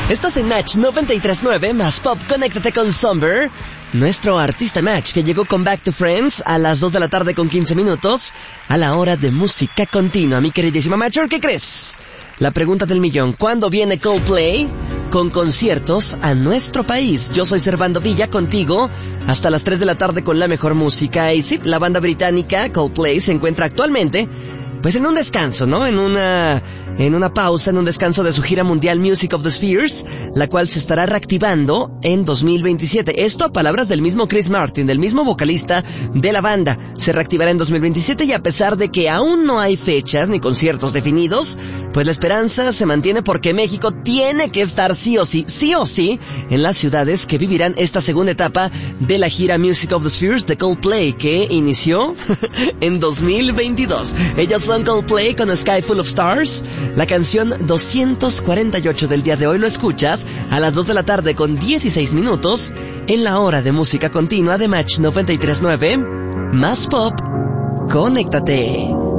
Estás en Match 93.9 más Pop. Conéctate con Somber, nuestro artista Match, que llegó con Back to Friends a las 2 de la tarde con 15 minutos, a la hora de música continua. Mi queridísima Matcher, ¿qué crees? La pregunta del millón: ¿cuándo viene Coldplay con conciertos a nuestro país? Yo soy Servando Villa, contigo hasta las 3 de la tarde con la mejor música. Y sí, la banda británica Coldplay se encuentra actualmente pues en un descanso, ¿no? En una pausa, en un descanso de su gira mundial Music of the Spheres, la cual se estará reactivando en 2027. Esto a palabras del mismo Chris Martin, del mismo vocalista de la banda. Se reactivará en 2027 y a pesar de que aún no hay fechas ni conciertos definidos, pues la esperanza se mantiene porque México tiene que estar sí o sí, en las ciudades que vivirán esta segunda etapa de la gira Music of the Spheres de Coldplay, que inició en 2022. Ellos son Coldplay con Sky Full of Stars. La canción 248 del día de hoy lo escuchas a las 2 de la tarde con 16 minutos en la hora de música continua de Match 93.9 más Pop. Conéctate.